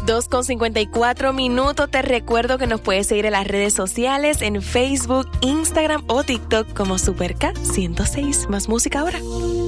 2:54. Te recuerdo que nos puedes seguir en las redes sociales, en Facebook, Instagram o TikTok como Super K 106. Más música ahora.